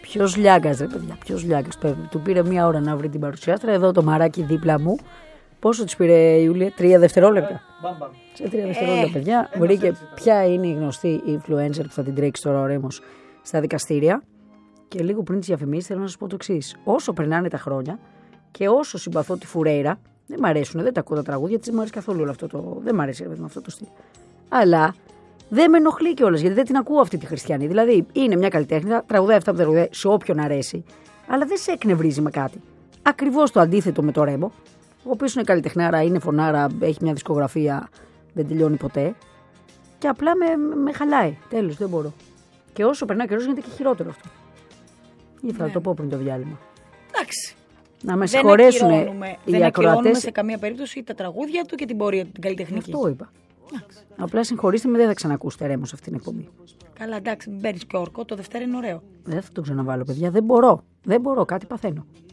Ποιος Λιάγκας, ρε παιδιά, ποιος Λιάγκας. Του πήρε 1 ώρα να βρει την παρουσιάστρα. Εδώ το μαράκι δίπλα μου. Πόσο της πήρε η Ιούλια, 3 δευτερόλεπτα. Σε 3 δευτερόλεπτα, παιδιά, βρήκε ποια είναι η γνωστή influencer που θα την τρέξει τώρα ο Ρέμος στα δικαστήρια. Και λίγο πριν τις διαφημίσεις, θέλω να σας πω το εξής. Όσο περνάνε τα χρόνια και όσο συμπαθώ τη Φουρέιρα, δεν μ' αρέσουν, δεν τα ακούω τα τραγούδια της, δεν μου αρέσει καθόλου όλο αυτό το. Δεν μ' αρέσει με αυτό το στυλ. Αλλά δεν με ενοχλεί κιόλας, γιατί δεν την ακούω αυτή τη χριστιανή. Δηλαδή, είναι μια καλλιτέχνη, τραγουδάει αυτά που τραγουδάει σε όποιον αρέσει, αλλά δεν σε εκνευρίζει με κάτι. Ακριβώς το αντίθετο με το Ρέμο, ο οποίος είναι καλλιτεχνάρα, είναι φωνάρα, έχει μια δισκογραφία, δεν τελειώνει ποτέ. Και απλά με χαλάει. Τέλος, δεν μπορώ. Και όσο περνάει καιρός γίνεται και χειρότερο αυτό. Ήθελα να το πω πριν το διάλειμμα. Εντάξει. Να με συγχωρέσουν οι ακροατές. Σε καμία περίπτωση τα τραγούδια του και την πορεία του, την καλλιτεχνική. Αυτό είπα. Απλά συγχωρήστε με, δεν θα ξανακούσετε Ρέμο σε αυτήν την εκπομπή. Καλά, εντάξει, μην παίρνεις και όρκο. Το Δευτέρα είναι ωραίο. Δεν θα το ξαναβάλω, παιδιά. Δεν μπορώ. Κάτι παθαίνω.